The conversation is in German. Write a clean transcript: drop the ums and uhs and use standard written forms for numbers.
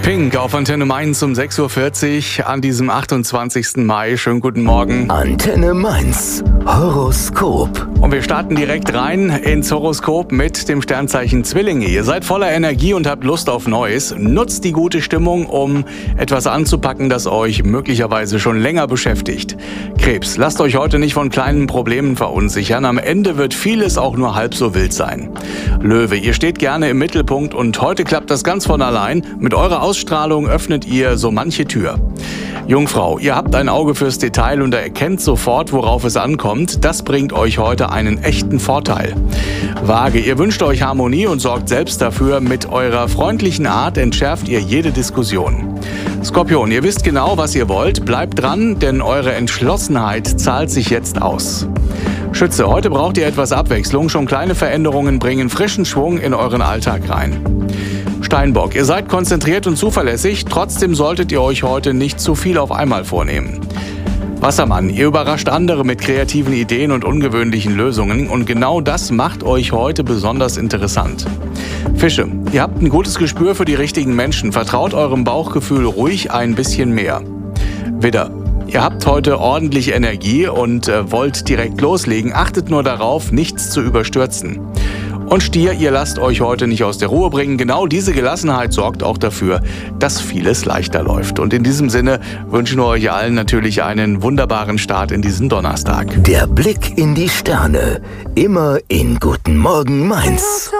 Pink auf Antenne Mainz um 6:40 Uhr an diesem 28. Mai. Schönen guten Morgen. Antenne Mainz. Horoskop. Und wir starten direkt rein ins Horoskop mit dem Sternzeichen Zwillinge. Ihr seid voller Energie und habt Lust auf Neues. Nutzt die gute Stimmung, um etwas anzupacken, das euch möglicherweise schon länger beschäftigt. Krebs, lasst euch heute nicht von kleinen Problemen verunsichern. Am Ende wird vieles auch nur halb so wild sein. Löwe, ihr steht gerne im Mittelpunkt und heute klappt das ganz von allein. Mit eurer Ausstrahlung öffnet ihr so manche Tür. Jungfrau, ihr habt ein Auge fürs Detail und erkennt sofort, worauf es ankommt. Das bringt euch heute einen echten Vorteil. Waage, ihr wünscht euch Harmonie und sorgt selbst dafür. Mit eurer freundlichen Art entschärft ihr jede Diskussion. Skorpion, ihr wisst genau, was ihr wollt. Bleibt dran, denn eure Entschlossenheit zahlt sich jetzt aus. Schütze, heute braucht ihr etwas Abwechslung. Schon kleine Veränderungen bringen frischen Schwung in euren Alltag rein. Steinbock, ihr seid konzentriert und zuverlässig, trotzdem solltet ihr euch heute nicht zu viel auf einmal vornehmen. Wassermann, ihr überrascht andere mit kreativen Ideen und ungewöhnlichen Lösungen und genau das macht euch heute besonders interessant. Fische, ihr habt ein gutes Gespür für die richtigen Menschen, vertraut eurem Bauchgefühl ruhig ein bisschen mehr. Widder, ihr habt heute ordentlich Energie und wollt direkt loslegen, achtet nur darauf, nichts zu überstürzen. Und Stier, ihr lasst euch heute nicht aus der Ruhe bringen. Genau diese Gelassenheit sorgt auch dafür, dass vieles leichter läuft. Und in diesem Sinne wünschen wir euch allen natürlich einen wunderbaren Start in diesen Donnerstag. Der Blick in die Sterne. Immer in Guten Morgen Mainz.